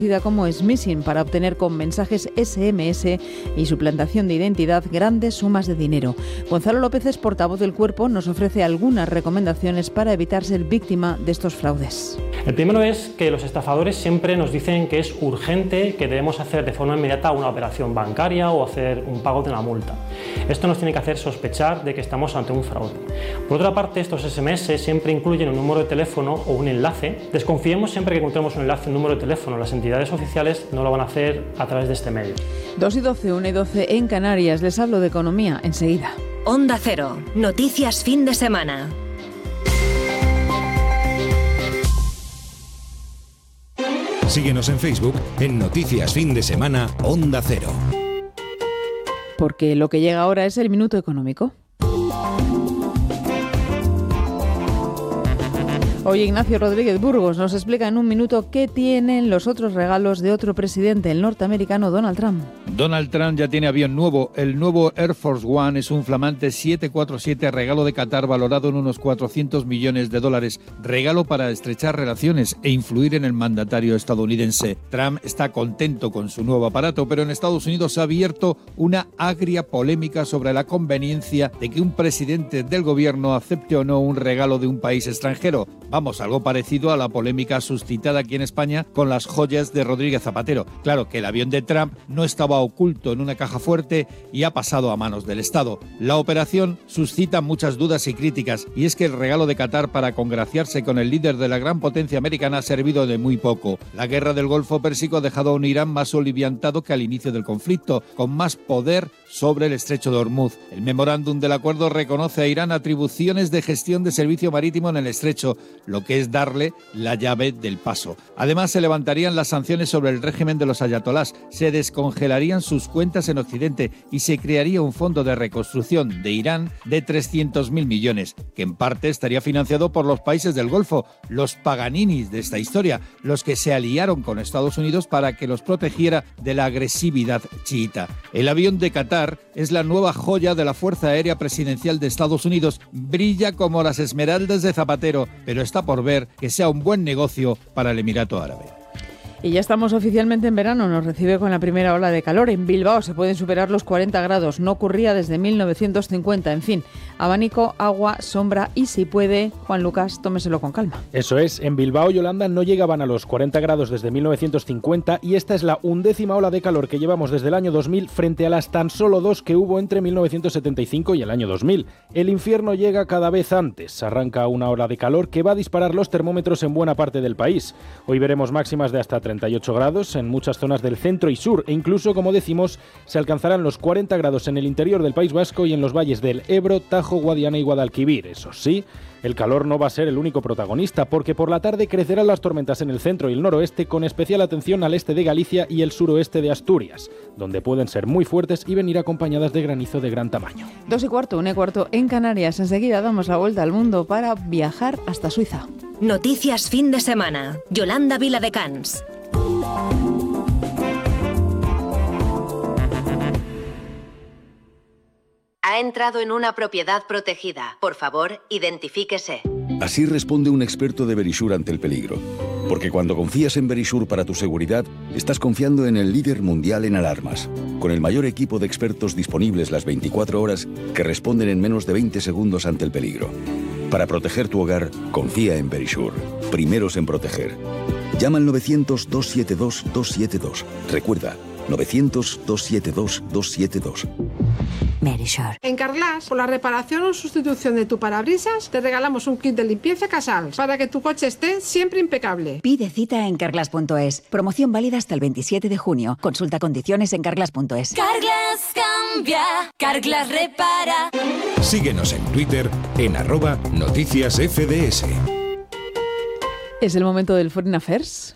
como smishing, para obtener con mensajes SMS y suplantación de identidad grandes sumas de dinero. Gonzalo López, es portavoz del Cuerpo, nos ofrece algunas recomendaciones para evitar ser víctima de estos fraudes. El primero es que los estafadores siempre nos dicen que es urgente, que debemos hacer de forma inmediata una operación bancaria o hacer un pago de una multa. Esto nos tiene que hacer sospechar de que estamos ante un fraude. Por otra parte, estos SMS siempre incluyen un número de teléfono o un enlace. Desconfiemos siempre que encontremos un enlace, un número de teléfono. Las entidades oficiales no lo van a hacer a través de este medio. 2:12, 1:12 en Canarias. Les hablo de economía enseguida. Onda Cero. Noticias fin de semana. Síguenos en Facebook en Noticias Fin de Semana Onda Cero. Porque lo que llega ahora es el Minuto Económico. Hoy Ignacio Rodríguez Burgos nos explica en un minuto qué tienen los otros regalos de otro presidente, el norteamericano Donald Trump. Donald Trump ya tiene avión nuevo. El nuevo Air Force One es un flamante 747 regalo de Qatar valorado en unos $400 millones. Regalo para estrechar relaciones e influir en el mandatario estadounidense. Trump está contento con su nuevo aparato, pero en Estados Unidos ha abierto una agria polémica sobre la conveniencia de que un presidente del gobierno acepte o no un regalo de un país extranjero. Vamos, algo parecido a la polémica suscitada aquí en España con las joyas de Rodríguez Zapatero. Claro que el avión de Trump no estaba oculto en una caja fuerte y ha pasado a manos del Estado. La operación suscita muchas dudas y críticas, y es que el regalo de Qatar para congraciarse con el líder de la gran potencia americana ha servido de muy poco. La guerra del Golfo Pérsico ha dejado a un Irán más soliviantado que al inicio del conflicto, con más poder sobre el estrecho de Hormuz. El memorándum del acuerdo reconoce a Irán atribuciones de gestión de servicio marítimo en el estrecho, lo que es darle la llave del paso. Además, se levantarían las sanciones sobre el régimen de los ayatolás, se descongelarían sus cuentas en Occidente y se crearía un fondo de reconstrucción de Irán de 300.000 millones, que en parte estaría financiado por los países del Golfo, los Paganinis de esta historia, los que se aliaron con Estados Unidos para que los protegiera de la agresividad chiita. El avión de Qatar es la nueva joya de la Fuerza Aérea Presidencial de Estados Unidos. Brilla como las esmeraldas de Zapatero, pero está por ver que sea un buen negocio para el Emirato Árabe. Y ya estamos oficialmente en verano, nos recibe con la primera ola de calor. En Bilbao se pueden superar los 40 grados, no ocurría desde 1950. En fin, abanico, agua, sombra y, si puede, Juan Lucas, tómeselo con calma. Eso es, en Bilbao, Yolanda, no llegaban a los 40 grados desde 1950 y esta es la 11ª ola de calor que llevamos desde el año 2000 frente a las tan solo 2 que hubo entre 1975 y el año 2000. El infierno llega cada vez antes. Arranca una ola de calor que va a disparar los termómetros en buena parte del país. Hoy veremos máximas de hasta 38 grados en muchas zonas del centro y sur e incluso, como decimos, se alcanzarán los 40 grados en el interior del País Vasco y en los valles del Ebro, Tajo, Guadiana y Guadalquivir. Eso sí, el calor no va a ser el único protagonista, porque por la tarde crecerán las tormentas en el centro y el noroeste, con especial atención al este de Galicia y el suroeste de Asturias, donde pueden ser muy fuertes y venir acompañadas de granizo de gran tamaño. 2:15, 1:15 en Canarias. Enseguida damos la vuelta al mundo para viajar hasta Suiza. Noticias fin de semana. Yolanda Viladecans. Ha entrado en una propiedad protegida. Por favor, identifíquese. Así responde un experto de Verisure ante el peligro. Porque cuando confías en Verisure para tu seguridad, estás confiando en el líder mundial en alarmas. Con el mayor equipo de expertos disponibles las 24 horas que responden en menos de 20 segundos ante el peligro. Para proteger tu hogar, confía en Verisure. Primeros en proteger. Llama al 900-272-272. Recuerda, 900-272-272. Verisure. En Carglass, por la reparación o sustitución de tu parabrisas, te regalamos un kit de limpieza Casals para que tu coche esté siempre impecable. Pide cita en carglass.es. Promoción válida hasta el 27 de junio. Consulta condiciones en carglass.es. Carglass cambia, Carglass repara. Síguenos en Twitter en @noticiasfds. Es el momento del Foreign Affairs.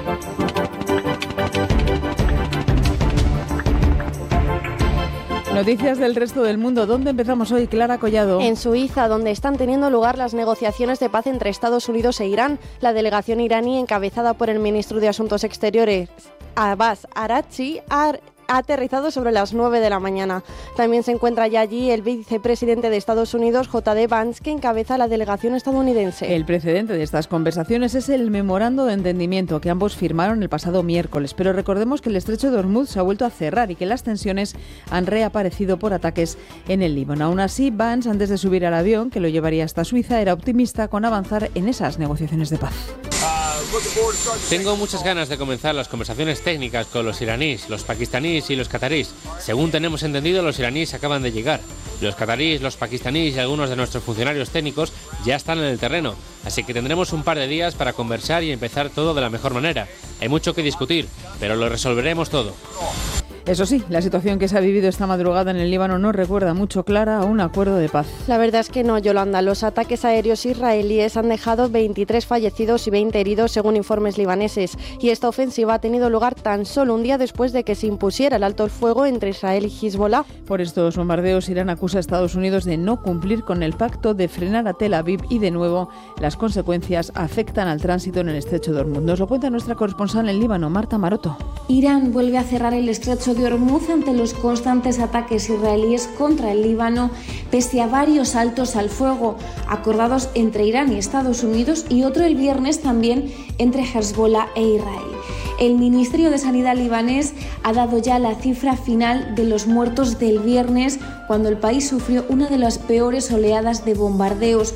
Noticias del resto del mundo. ¿Dónde empezamos hoy, Clara Collado? En Suiza, donde están teniendo lugar las negociaciones de paz entre Estados Unidos e Irán. La delegación iraní, encabezada por el ministro de Asuntos Exteriores, Abbas Araghchi, aterrizado sobre las 9 de la mañana. También se encuentra ya allí el vicepresidente de Estados Unidos, J.D. Vance, que encabeza la delegación estadounidense. El precedente de estas conversaciones es el memorando de entendimiento que ambos firmaron el pasado miércoles, pero recordemos que el estrecho de Hormuz se ha vuelto a cerrar y que las tensiones han reaparecido por ataques en el Líbano. Aún así, Vance, antes de subir al avión que lo llevaría hasta Suiza, era optimista con avanzar en esas negociaciones de paz. Tengo muchas ganas de comenzar las conversaciones técnicas con los iraníes, los pakistaníes y los catarís. Según tenemos entendido, los iraníes acaban de llegar. Los catarís, los pakistaníes y algunos de nuestros funcionarios técnicos ya están en el terreno, así que tendremos un par de días para conversar y empezar todo de la mejor manera. Hay mucho que discutir, pero lo resolveremos todo. Eso sí, la situación que se ha vivido esta madrugada en el Líbano no recuerda mucho, Clara, a un acuerdo de paz. La verdad es que no, Yolanda. Los ataques aéreos israelíes han dejado 23 fallecidos y 20 heridos, según informes libaneses. Y esta ofensiva ha tenido lugar tan solo un día después de que se impusiera el alto el fuego entre Israel y Hezbollah. Por estos bombardeos, Irán acusa a Estados Unidos de no cumplir con el pacto de frenar a Tel Aviv y, de nuevo, las consecuencias afectan al tránsito en el estrecho de Hormuz. Nos lo cuenta nuestra corresponsal en Líbano, Marta Maroto. Irán vuelve a cerrar el estrecho de Hormuz ante los constantes ataques israelíes contra el Líbano, pese a varios altos al fuego acordados entre Irán y Estados Unidos y otro el viernes también entre Hezbollah e Israel. El Ministerio de Sanidad libanés ha dado ya la cifra final de los muertos del viernes, cuando el país sufrió una de las peores oleadas de bombardeos.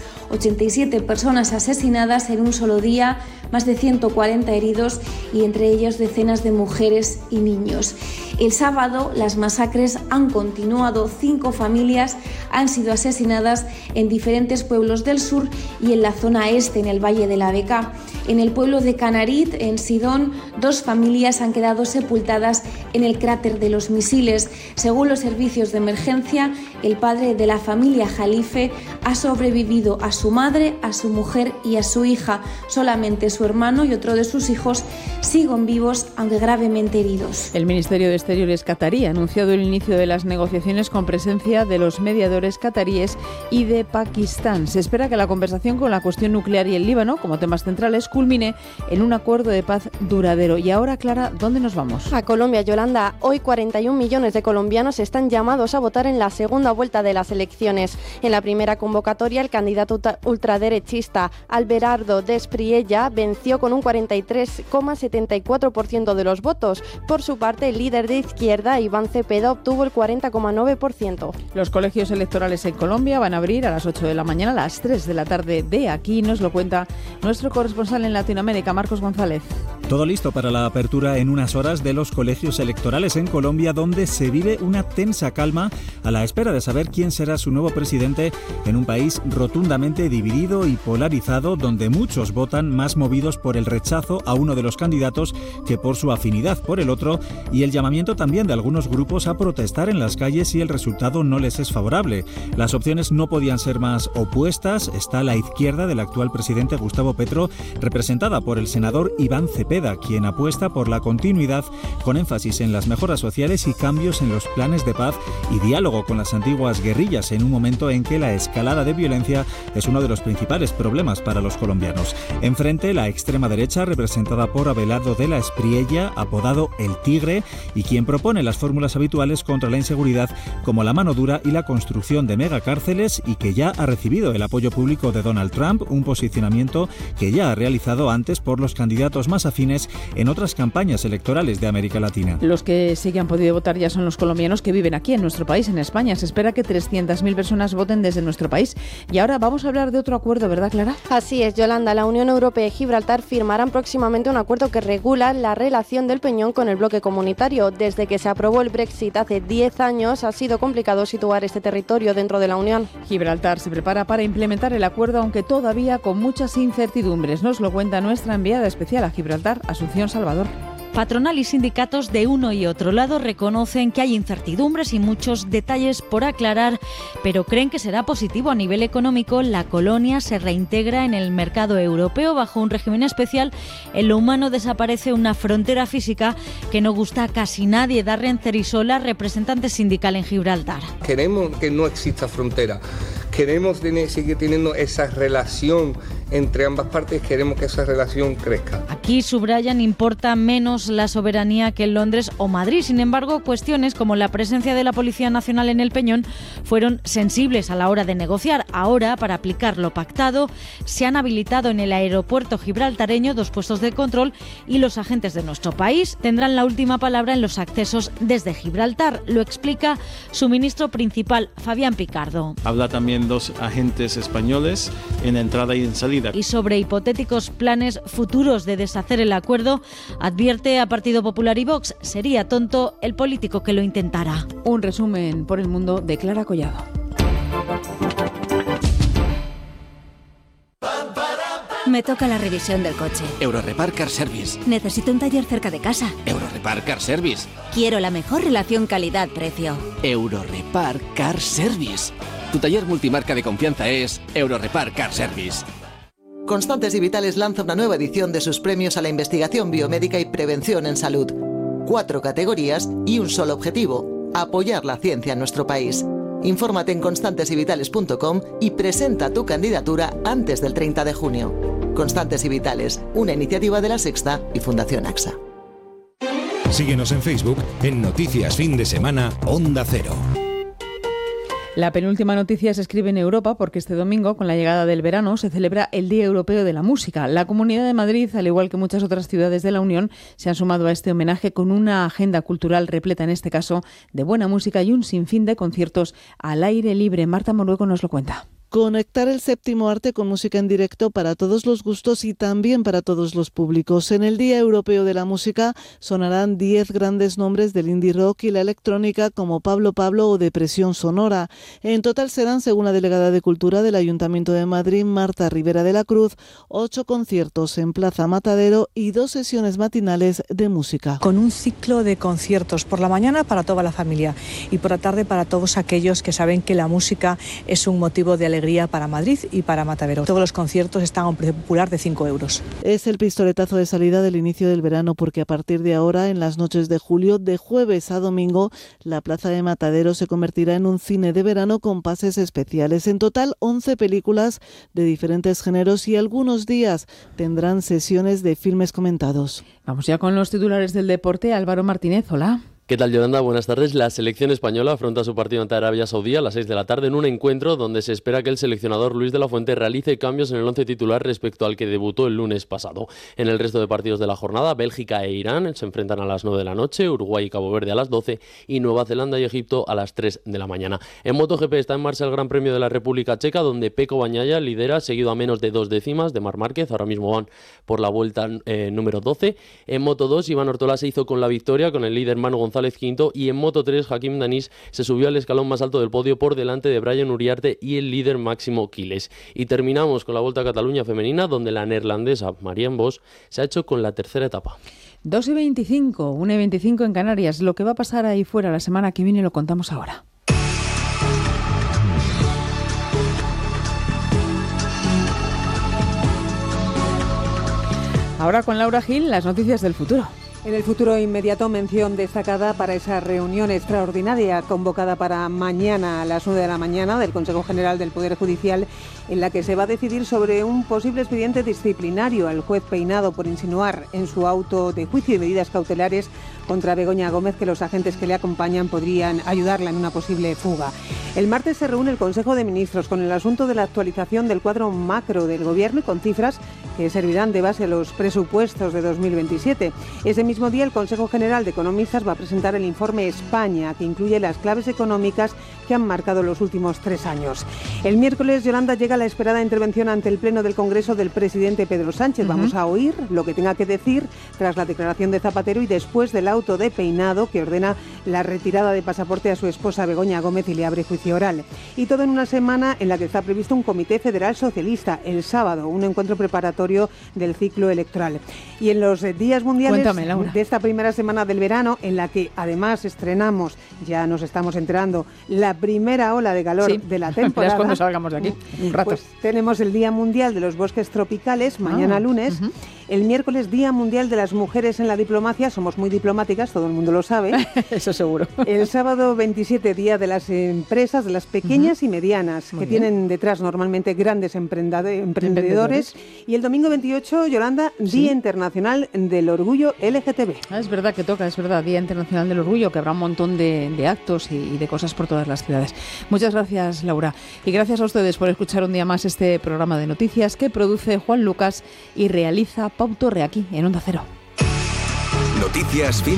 87 personas asesinadas en un solo día, más de 140 heridos y entre ellos decenas de mujeres y niños. El sábado las masacres han continuado. 5 familias han sido asesinadas en diferentes pueblos del sur y en la zona este, en el Valle de la Bekaa. En el pueblo de Canarit, en Sidón, 2 familias han quedado sepultadas en el cráter de los misiles. Según los servicios de emergencia, el padre de la familia Jalife ha sobrevivido a su madre, a su mujer y a su hija. Solamente su hermano y otro de sus hijos siguen vivos, aunque gravemente heridos. El Ministerio de Exteriores catarí ha anunciado el inicio de las negociaciones con presencia de los mediadores cataríes y de Pakistán. Se espera que la conversación con la cuestión nuclear y el Líbano, como temas centrales, culmine en un acuerdo de paz duradero. Y ahora, Clara, ¿dónde nos vamos? A Colombia, Yolanda. Hoy 41 millones de colombianos están llamados a votar en la segunda vuelta de las elecciones. En la primera convocatoria, el candidato ultraderechista Alberardo Despriella venció con un 43,74% de los votos. Por su parte, el líder de izquierda, Iván Cepeda, obtuvo el 40,9%. Los colegios electorales en Colombia van a abrir a las 8 de la mañana, a las 3 de la tarde de aquí. Nos lo cuenta nuestro corresponsal en Latinoamérica, Marcos González. Todo listo para la apertura en unas horas de los colegios electorales en Colombia, donde se vive una tensa calma a la espera de saber quién será su nuevo presidente en un país rotundamente dividido y polarizado, donde muchos votan más movidos por el rechazo a uno de los candidatos que por su afinidad por el otro, y el llamamiento también de algunos grupos a protestar en las calles si el resultado no les es favorable. Las opciones no podían ser más opuestas. Está la izquierda del actual presidente Gustavo Petro, representada por el senador Iván Cepeda, quien apuesta por la continuidad con énfasis en las mejoras sociales y cambios en los planes de paz y diálogo con las antiguas guerrillas, en un momento en que la escalada de violencia es uno de los principales problemas para los colombianos. Enfrente, la extrema derecha, representada por Abelardo de la Espriella, apodado El Tigre, y quien propone las fórmulas habituales contra la inseguridad, como la mano dura y la construcción de megacárceles, y que ya ha recibido el apoyo público de Donald Trump, un posicionamiento que ya ha realizado antes por los candidatos más afines en otras campañas electorales de América Latina. Los que sí que han podido votar ya son los colombianos que viven aquí en nuestro país, en España. Se espera que 300.000 personas voten desde nuestro país. Y ahora vamos a hablar de otro acuerdo, ¿verdad, Clara? Así es, Yolanda. La Unión Europea y Gibraltar firmarán próximamente un acuerdo que regula la relación del Peñón con el bloque comunitario. Desde que se aprobó el Brexit hace 10 años, ha sido complicado situar este territorio dentro de la Unión. Gibraltar se prepara para implementar el acuerdo, aunque todavía con muchas incertidumbres. Nos lo cuenta nuestra enviada especial a Gibraltar, Asunción Salvador. Patronal y sindicatos de uno y otro lado reconocen que hay incertidumbres y muchos detalles por aclarar, pero creen que será positivo a nivel económico. La colonia se reintegra en el mercado europeo bajo un régimen especial. En lo humano desaparece una frontera física que no gusta a casi nadie. Darren Cerisola, representante sindical en Gibraltar. Queremos que no exista frontera. Queremos seguir teniendo esa relación entre ambas partes, queremos que esa relación crezca. Aquí, subrayan, importa menos la soberanía que en Londres o Madrid. Sin embargo, cuestiones como la presencia de la Policía Nacional en el Peñón fueron sensibles a la hora de negociar. Ahora, para aplicar lo pactado, se han habilitado en el aeropuerto gibraltareño 2 puestos de control y los agentes de nuestro país tendrán la última palabra en los accesos desde Gibraltar. Lo explica su ministro principal, Fabián Picardo. Habla también 2 agentes españoles en entrada y en salida. Y sobre hipotéticos planes futuros de deshacer el acuerdo, advierte a Partido Popular y Vox: sería tonto el político que lo intentara. Un resumen por el mundo de Clara Collado. Me toca la revisión del coche. Eurorepar Car Service. Necesito un taller cerca de casa. Eurorepar Car Service. Quiero la mejor relación calidad-precio. Eurorepar Car Service. Tu taller multimarca de confianza es Eurorepar Car Service. Constantes y Vitales lanza una nueva edición de sus premios a la investigación biomédica y prevención en salud. 4 categorías y un solo objetivo: apoyar la ciencia en nuestro país. Infórmate en constantesyvitales.com y presenta tu candidatura antes del 30 de junio. Constantes y Vitales, una iniciativa de La Sexta y Fundación AXA. Síguenos en Facebook en Noticias Fin de Semana Onda Cero. La penúltima noticia se escribe en Europa porque este domingo, con la llegada del verano, se celebra el Día Europeo de la Música. La Comunidad de Madrid, al igual que muchas otras ciudades de la Unión, se han sumado a este homenaje con una agenda cultural repleta, en este caso, de buena música y un sinfín de conciertos al aire libre. Marta Morueco nos lo cuenta. Conectar el séptimo arte con música en directo para todos los gustos y también para todos los públicos. En el Día Europeo de la Música sonarán 10 grandes nombres del indie rock y la electrónica como Pablo Pablo o Depresión Sonora. En total serán, según la delegada de Cultura del Ayuntamiento de Madrid, Marta Rivera de la Cruz, 8 conciertos en Plaza Matadero y 2 sesiones matinales de música. Con un ciclo de conciertos por la mañana para toda la familia y por la tarde para todos aquellos que saben que la música es un motivo de alegría para Madrid y para Matadero. Todos los conciertos están a un precio popular de 5 euros. Es el pistoletazo de salida del inicio del verano, porque a partir de ahora, en las noches de julio, de jueves a domingo, la Plaza de Matadero se convertirá en un cine de verano con pases especiales. En total, 11 películas de diferentes géneros y algunos días tendrán sesiones de filmes comentados. Vamos ya con los titulares del deporte. Álvaro Martínez, hola. ¿Qué tal, Yolanda? Buenas tardes. La selección española afronta su partido ante Arabia Saudí a las 6 de la tarde en un encuentro donde se espera que el seleccionador Luis de la Fuente realice cambios en el 11 titular respecto al que debutó el lunes pasado. En el resto de partidos de la jornada, Bélgica e Irán se enfrentan a las 9 de la noche, Uruguay y Cabo Verde a las 12 y Nueva Zelanda y Egipto a las 3 de la mañana. En MotoGP está en marcha el Gran Premio de la República Checa, donde Pecco Bagnaia lidera, seguido a menos de 2 décimas de Marc Márquez. Ahora mismo van por la vuelta número 12. En Moto2, Iván Ortola se hizo con la victoria, con el líder Manu González quinto, y en Moto3, Hakim Danís se subió al escalón más alto del podio por delante de Brian Uriarte y el líder Máximo Quiles. Y terminamos con la Volta a Cataluña femenina, donde la neerlandesa Marianne Vos se ha hecho con la tercera etapa. 2:25, 1:25 en Canarias. Lo que va a pasar ahí fuera la semana que viene lo contamos ahora. Ahora con Laura Gil, las noticias del futuro. En el futuro inmediato, mención destacada para esa reunión extraordinaria convocada para mañana a las 9 de la mañana del Consejo General del Poder Judicial, en la que se va a decidir sobre un posible expediente disciplinario al juez Peinado por insinuar en su auto de juicio y medidas cautelares contra Begoña Gómez que los agentes que le acompañan podrían ayudarla en una posible fuga. El martes se reúne el Consejo de Ministros con el asunto de la actualización del cuadro macro del Gobierno y con cifras que servirán de base a los presupuestos de 2027. Ese mismo día, el Consejo General de Economistas va a presentar el informe España, que incluye las claves económicas que han marcado los últimos 3 años. El miércoles, Yolanda, llega la esperada intervención ante el Pleno del Congreso del presidente Pedro Sánchez. Vamos a oír lo que tenga que decir tras la declaración de Zapatero y después del auto de Peinado, que ordena la retirada de pasaporte a su esposa Begoña Gómez y le abre juicio oral. Y todo en una semana en la que está previsto un comité federal socialista el sábado, un encuentro preparatorio del ciclo electoral. Y en los días mundiales de esta primera semana del verano, en la que además estrenamos, ya nos estamos enterando, la primera ola de calor de la temporada. Es cuando salgamos de aquí, un rato. Pues tenemos el Día Mundial de los Bosques Tropicales, mañana lunes. el miércoles Día Mundial de las Mujeres en la Diplomacia. Somos muy diplomáticas, todo el mundo lo sabe. Eso seguro. El sábado 27, Día de las Empresas, de las pequeñas y medianas, que tienen detrás normalmente grandes emprendedores. Y el domingo 28, Yolanda, Día Internacional del Orgullo LGTB. Es verdad que toca, es verdad, Día Internacional del Orgullo, que habrá un montón de actos y de cosas por todas las ciudades. Muchas gracias, Laura. Y gracias a ustedes por escuchar un día más este programa de noticias que produce Juan Lucas y realiza Pau Torre aquí en Onda Cero. Noticias fin